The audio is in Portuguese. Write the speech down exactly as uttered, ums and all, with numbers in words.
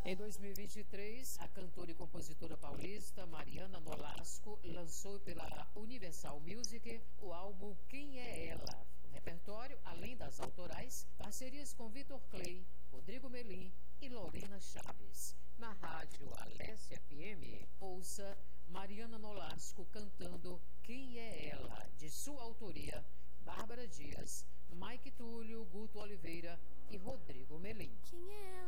Em dois mil e vinte e três, a cantora e compositora paulista Mariana Nolasco lançou pela Universal Music o álbum Quem é Ela? O repertório, além das autorais, parcerias com Vitor Clay, Rodrigo Melim e Lorena Chaves. Na rádio Alessia F M, ouça Mariana Nolasco cantando Quem é Ela? De sua autoria, Bárbara Dias, Mike Túlio, Guto Oliveira e Rodrigo Melim. Quem é ela?